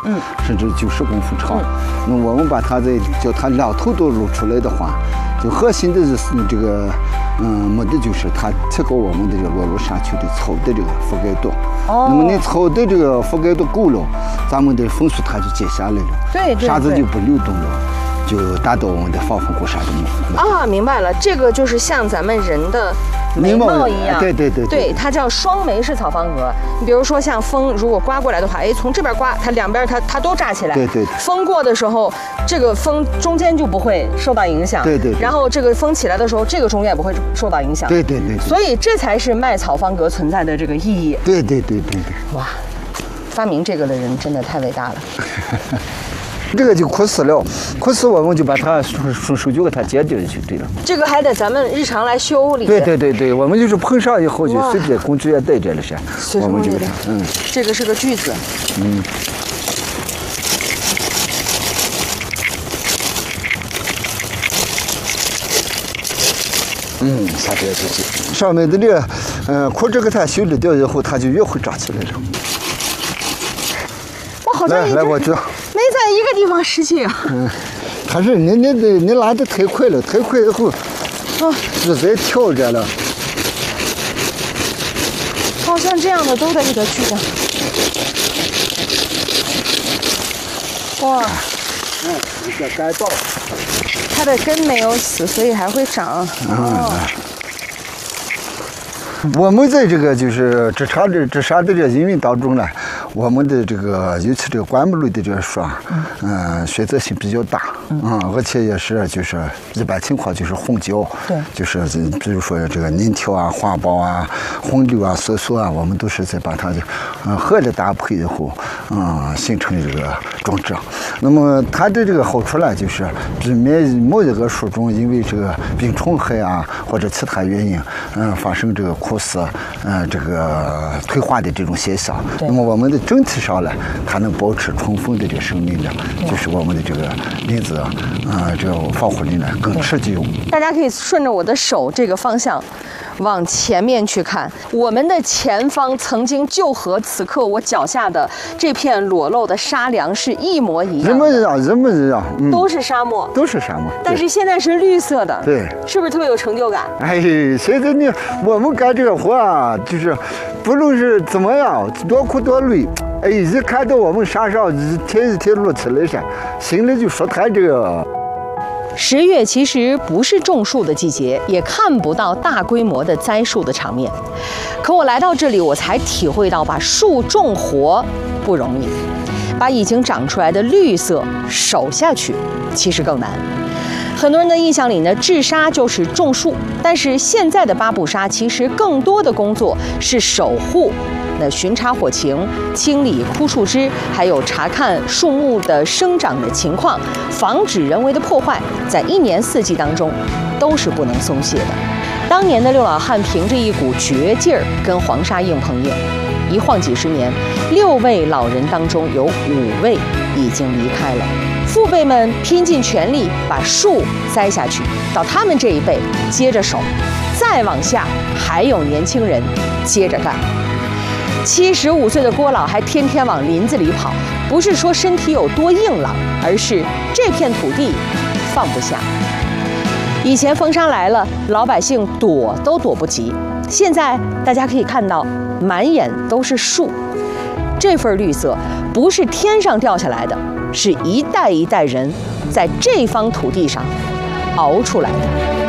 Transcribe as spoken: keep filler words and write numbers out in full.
嗯， 甚至九十公分长。 嗯、 那我们把它的叫它两头都露出来的话，就核心的是这个，嗯，目的就是它提高我们的这个裸露沙丘的草的这个覆盖度。哦。那么你草的这个覆盖度够了，咱们的风速它就减下来了， 对对， 沙子就不流动了。就达到我们的防风固沙的目的啊！明白了，这个就是像咱们人的眉毛一样， 对对对对, 对，它叫双眉式草方格。你比如说像风如果刮过来的话，哎，从这边刮，它两边它它都炸起来， 对对。 风过的时候，这个风中间就不会受到影响， 对 对, 对。 然后这个风起来的时候，这个中间也不会受到影响， 对对 对, 对。 所以这才是卖草方格存在的这个意义。 对对对对对。 哇，发明这个的人真的太伟大了。 这个就枯死了，枯死我们就把它手手就给它剪掉就对了。 这个还得咱们日常来修理。 对对对对，我们就是碰上以后就随便工具也带着了噻。我们这个嗯， 这个是个锯子。 嗯。嗯，下边这些上面的这个，嗯，枯枝给它修理掉以后，它就越会长起来了。 我好像来来，我知道。 没在一个地方使劲啊。 嗯，它是你你得你拉的太快了，太快以后，啊，就在跳着了。 好像这样的都得给它锯掉。哇， 嗯，一个干稻。 它的根没有死，所以还会长。哦。 我们在这个就是治沙的治沙的这营运当中呢，我们的这个尤其这个灌木类的这个树啊，嗯，选择性比较大，嗯，而且也是就是一般情况就是混交， 对， 就是比如说这个鳞条啊、花苞啊、红柳啊、梭梭啊，我们都是在把它的嗯合理搭配以后，嗯，形成的这个装置。那么它的这个好处呢，就是避免某一个树种因为这个病虫害啊或者其他原因，嗯，发生这个枯死，嗯，这个退化的这种现象。那么我们的整体上呢，它能保持春风的这个生命力，就是我们的这个林子，啊，这个防护力呢更持久。 大家可以顺着我的手这个方向往前面去看，我们的前方曾经就和此刻我脚下的这片裸露的沙梁是一模一样的， 一模一样，一模一样， 嗯，都是沙漠， 都是沙漠， 但是现在是绿色的， 对， 是不是特别有成就感？ 哎，现在你我们干这个活啊，就是不论是怎么样，多苦多累，哎，一看到我们山上一天一天露起来噻，心里就舒坦这个。 十月其实不是种树的季节，也看不到大规模的栽树的场面。可我来到这里，我才体会到把树种活不容易，把已经长出来的绿色守下去其实更难。很多人的印象里呢，治沙就是种树，但是现在的巴布沙其实更多的工作是守护。那巡查火情、清理枯树枝，还有查看树木的生长的情况，防止人为的破坏，在一年四季当中都是不能松懈的。当年的六老汉凭着一股绝劲儿跟黄沙硬碰硬，一晃几十年，六位老人当中有五位已经离开了，父辈们拼尽全力把树栽下去，到他们这一辈接着守，再往下还有年轻人接着干。七十五岁的郭老还天天往林子里跑，不是说身体有多硬朗，而是这片土地放不下。以前风沙来了，老百姓躲都躲不及，现在大家可以看到，满眼都是树。这份绿色不是天上掉下来的，是一代一代人在这方土地上熬出来的。